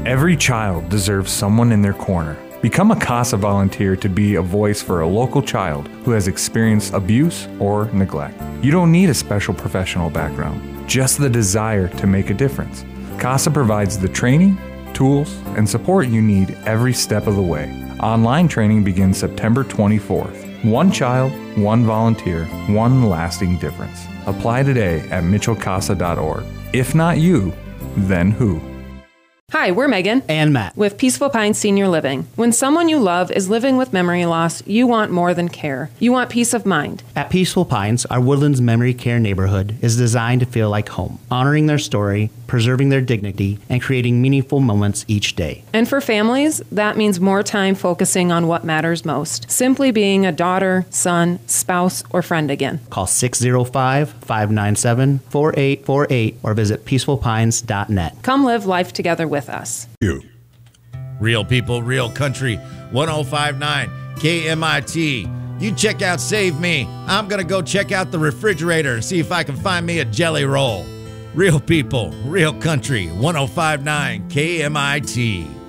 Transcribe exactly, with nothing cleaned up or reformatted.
Every child deserves someone in their corner. Become a CASA volunteer to be a voice for a local child who has experienced abuse or neglect. You don't need a special professional background, just the desire to make a difference. CASA provides the training, tools, and support you need every step of the way. Online training begins September twenty-fourth. One child, one volunteer, one lasting difference. Apply today at mitchell casa dot org. If not you, then who? Hi, we're Megan and Matt with Peaceful Pines Senior Living. When someone you love is living with memory loss, you want more than care. You want peace of mind. At Peaceful Pines, our Woodlands Memory Care neighborhood is designed to feel like home, honoring their story, preserving their dignity, and creating meaningful moments each day. And for families, that means more time focusing on what matters most, simply being a daughter, son, spouse, or friend again. Call six oh five, five nine seven, four eight four eight or visit peaceful pines dot net. Come live life together with us. You. Real people, real country, one oh five point nine K M I T. You check out Save Me. I'm going to go check out the refrigerator and see if I can find me a jelly roll. Real people, real country, one oh five point nine K M I T.